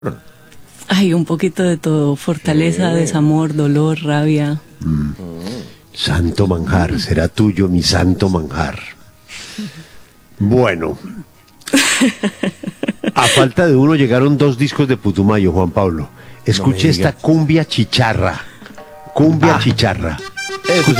Ay, un poquito de todo, fortaleza, desamor, dolor, rabia. Santo manjar, será tuyo mi santo manjar. Bueno, a falta de uno llegaron 2 discos de Putumayo, Juan Pablo. Escuche esta cumbia chicharra. Cumbia chicharra. Eso